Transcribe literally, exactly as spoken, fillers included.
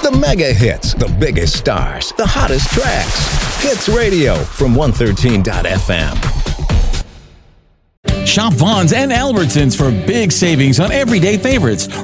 The mega hits, the biggest stars, the hottest tracks. Hits Radio from one thirteen dot f m. Shop Vaughn's and Albertsons for big savings on everyday favorites.